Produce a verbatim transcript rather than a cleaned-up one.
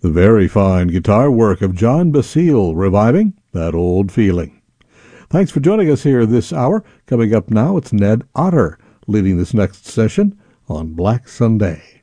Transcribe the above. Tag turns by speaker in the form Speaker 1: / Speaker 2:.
Speaker 1: The very fine guitar work of John Basile, reviving that old feeling. Thanks for joining us here this hour. Coming up now, it's Ned Otter leading this next session on Black Sunday.